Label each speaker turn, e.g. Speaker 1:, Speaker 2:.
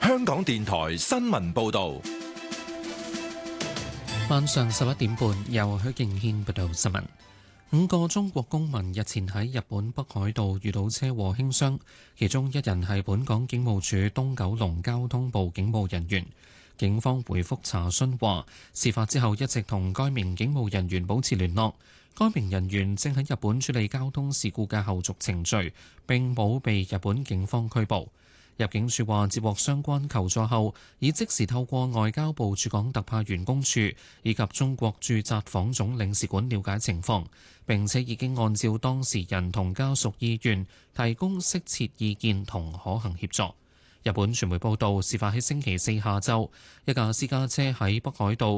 Speaker 1: 香港電台新聞報道，
Speaker 2: 晚上11點半，由許敬軒報道新聞。5個中國公民日前喺日本北海道遇到車禍輕傷，其中一人係本港警務處東九龍交通部警務人員。警方回覆查詢話，事發之後一直同該名警務人員保持聯絡，該名人員正喺日本處理交通事故嘅後續程序，並冇被日本警方拘捕。入境處話接獲相關求助後，已即時透過外交部駐港特派員公署以及中國駐札幌總領事館了解情況，並且已經按照當事人同家屬意願提供適切意見同可行協助。日本傳媒報道，事發喺星期四下晝，一架私家車喺北海道